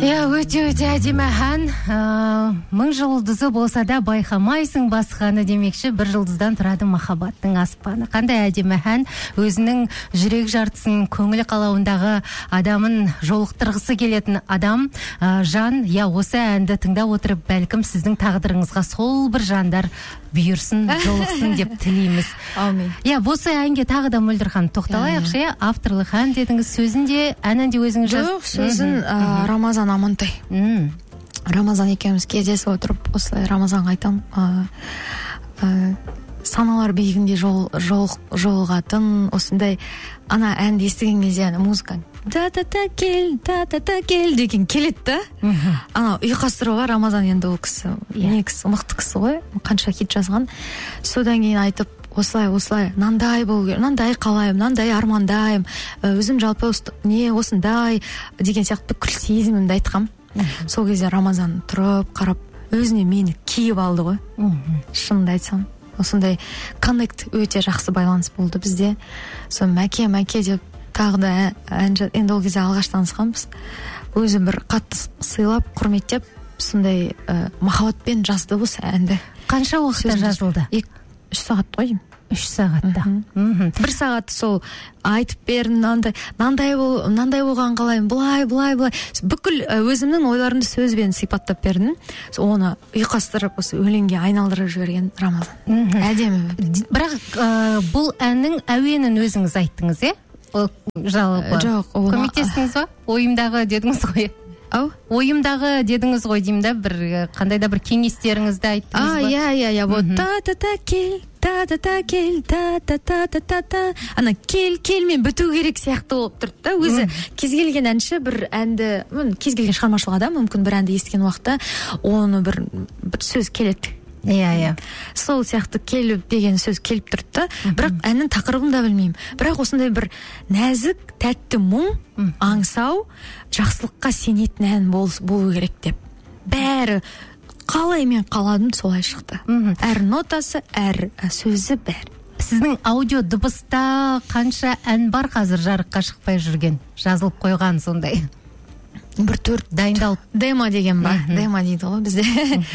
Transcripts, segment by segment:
Өте әдемі ән. Мың жұлдызы болса да байқамайсың басқаны демекші, бір жұлдыздан тұрады махаббаттың аспаны. Қандай әдемі ән, өзінің жүрек жартысын, көңілі қалауындағы адамын жолықтырғысы келетін адам, жан, осы әнді тыңдап отырып, бәлкім сіздің тағдырыңызға сол бір жандар бұйырсын, жолықсын деп тілейміз. Аумин. Осы әнге тағы да Мөлдір ханым тоқталайықшы. Авторлық ән дедіңіз, сөзінде, әнінде өзіңіз Жоқ, сөзін Рамазан Амантай. Рамазан екеуміз кездесіп отырып, осылай Рамазанға айтам, саналар биігінде жолығатын, осындай ана әнді естіген кезде, музыка та-та-та кел деген келеді да. Ана ұйқастыруға Рамазан енді ол кісі, негізі мықты кісі ғой, қанша хит жазған. Содан кейін айтып, осылай, мынандай болу керек, мынандай қалаймын, мынандай армандаймын, өзім жалпы осындай деген сияқты бүкіл сезімімді айтқам. Сол кезде Рамазан тұрып, қарап, өзіне мені киіп алды ғой. Шынымды айтсам, осындай коннект өте жақсы байланыс болды бізде. Сол мәке деп тағы да енді ол кезде алғаш танысқанбыз. Өзі бір қатты сыйлап, құрметтеп, сондай махаббатпен жазды осы әнді. Қанша уақытта жазылды? 3 сағат қой. 3 сағатта. 1 сағат сол айтып бер, мынандай болған қалайым, былай. Бүкіл өзімнің ойларымды сөзбен сипаттап бердім. Оны ұйқастырып, осы өлеңге айналдырып жіберген Рамазан. Әдемі. Бірақ бұл әннің әуенін өзіңіз айттыңыз, жалпы? Жоқ. Көмектестіңіз ба? Ойымдағы дедіңіз ғой. Ойымдағы дедіңіз ғой деймін да, бір қандай да бір кеңестеріңізді айттыңыз ба? Иә, вот та-та-та кел, та-та-та. Ана келмен біту керек сияқты болып тұрды да. Өзі кез келген әнші бір әнді, кез келген шығармашылық адам мүмкін бір әнді естіген уақытта оны бір сөз келеді. Иә. Сол сияқты келіп деген сөз келіп тұрды да. Бірақ әннің тақырыбын да білмеймін. Бірақ осындай бір нәзік, тәтті мұң, аңсау, жақсылыққа сенетін ән болу керек деп. Бәрі қалай мен қаладым солай шықты. Әр нотасы, әр сөзі бәрі. Сіздің аудио дыбыста қанша ән бар қазір жарыққа шықпай жүрген? Жазылып қойған сондай? Бір 4 дайындалып. Демо деген ба? Демо дейді ғой бізде.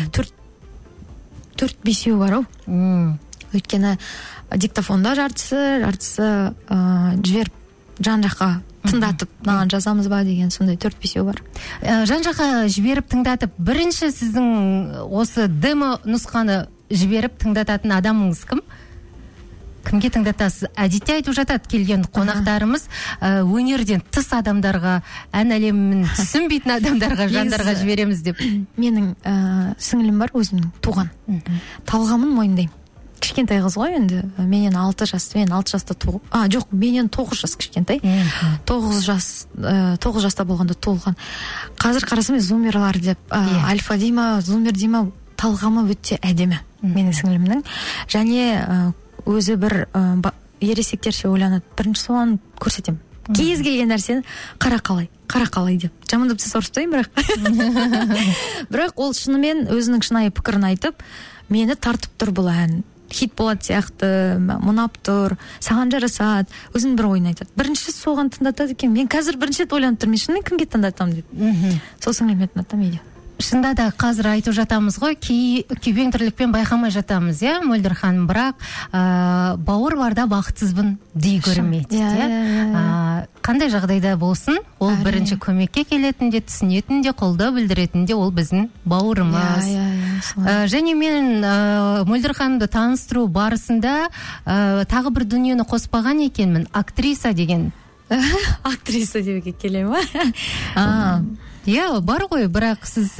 4-5 бар ау. Өйткені диктофонда жартысы жіберіп жан жаққа тыңдатып маған жазамыз ба деген сондай 4-5 бар. Жан жаққа жіберіп тыңдатып, бірінші сіздің осы демо нұсқаны жіберіп тыңдататын адамыңыз кім? Кімге тыңдатасыз? Әдетте айтып жатады келген қонақтарымыз, өнерден тыс адамдарға, ән әлемін түсінбейтін адамдарға, жандарға жібереміз деп. Менің сіңілім бар, өзімнің туған. Талғамын мойындаймын. Кішкентай қыз ғой енді, менен 6 жаста жоқ, менен 9 жас кішкентай. 9 жаста болғанда туылған. Қазір қарасам зумерлар деп, альфа дейма, зумер дейма, талғамы өте әдемі менің сіңілімнің. Және өзі бір ересектерше ойланады. Бірінші соған көрсетемін. Кез келген нәрсені қара қалай деп. Жамандап сіз ұрыспаймын бірақ ол шынымен өзінің шынайы пікірін айтып, мені тартып тұр бұл ән. Хит болады сияқты, мұнап тұр, саған жарасады, өзінің бір ойын айтады. Бірінші соған тыңдатады екен. Мен қазір бірінші ойланып тұрмын, шынымен кімге тыңдатам деп. Сол сіңіліме тыңдатам еді. Шында да қазір айтып жатамыз ғой, күйбең тірлікпен байқамай жатамыз, Мөлдір ханым, бірақ бауыр барда бақытсызбын дей көрмейді. Қандай жағдайда болсын, ол бірінші көмекке келетін де, түсінетін де, қолдау білдіретін де ол біздің бауырымыз. Және мен Мөлдір ханымды таныстыру барысында тағы бір дүниені қоспаған екенмін, актриса деген. Актриса деуге келе ма? Бар ғой, бірақ сіз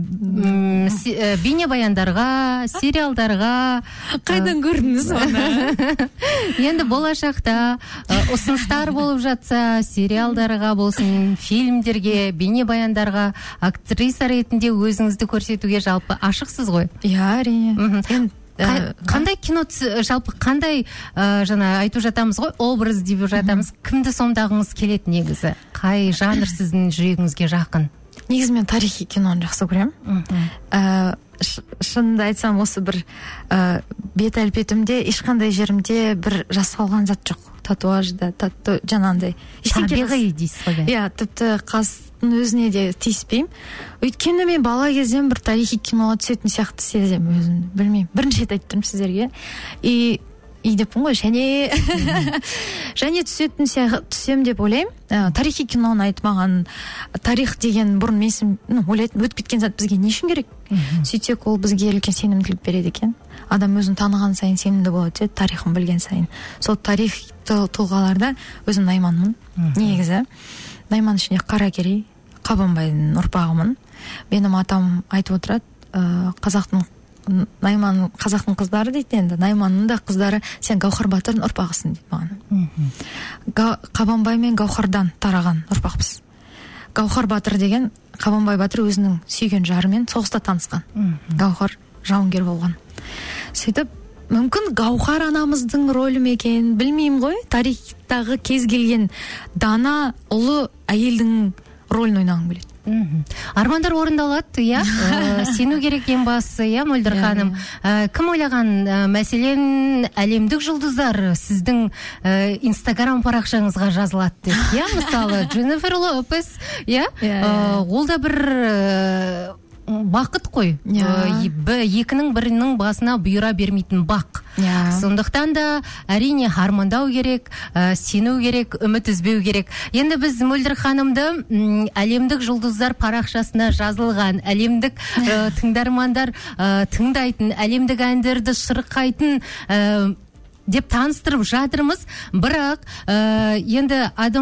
бейнебаяндарға, сериалдарға қайдан көрдіңіз оны? Енді болашақта ұсыныстар болып жатса, сериалдарға болсын, фильмдерге, бейнебаяндарға актриса ретінде өзіңізді көрсетуге жалпы ашықсыз ғой? Әрине. Қандай кино, жалпы қандай жаңа айтып жатамыз ғой, образ деп жатамыз, кімді сомдағыңыз келеді негізі? Қай жанр сіздің жүрегіңізге жақын? Негізі мен тарихи киноны жақсы көремін. шынымды айтсам осы бір бет әлпетімде ешқандай жерімде бір жасалған зат жоқ. Татуажда, жаңағындай табиғи дейсіз ғой. Иә, тіпті қастың өзіне де тиіспеймін. Өйткені мен бала кезден бір тарихи киноға түсетін сияқты сеземін өзімді. Білмеймін, бірінші рет айттым сіздерге. И деппін ғой, және түсем деп ойлаймын. Тарихи киноны айтмаған, тарих деген бұрын мен ойлайтын, өтіп кеткен зат бізге не үшін керек? Сөйтсек ол бізге үлкен сенімділік береді екен. Адам өзін таныған сайын сенімді болады, тарихын білген сайын. Сол тарих тұлғаларда өзім Найманмын. Негізі Найман ішінде Қаракерей, Қабанбайдың ұрпағымын. Менің атам айтып отырады, Найман қазақтың қыздары дейді, енді Найманның да қыздары, сен Гаухар Батырдың ұрпағысың дейді маған. Қабанбай мен Гаухардан тараған ұрпақпыз. Гаухар Батыр деген, Қабанбай Батыр өзінің сүйген жарымен соғыста танысқан. Гаухар жауынгер болған. Сөйтіп, мүмкін Гаухар анамыздың рөлі ме екен, білмеймін ғой. Тарихтағы кез келген дана ұлы әйелдің рөлін ойнағым келеді. Армандар орындалады, иә. Сену керек ең бастысы, иә, Мөлдір ханым. Кім ойлаған, мәселен, әлемдік жұлдыздар сіздің Инстаграм парақшаңызға жазылады деп, иә, мысалы, Дженнифер Лопес, иә, ол да бір бақыт қой. Екінің бірінің басына бұйыра бермейтін бақ. Сондықтан да әрине армандау керек, сену керек, үміт үзбеу керек. Енді біз Мөлдір ханымды әлемдік жұлдыздар парақшасына жазылған, әлемдік тыңдармандар тыңдайтын, әлемдік әндерді шырқайтын деп таныстырып жатырмыз. Бірақ енді адам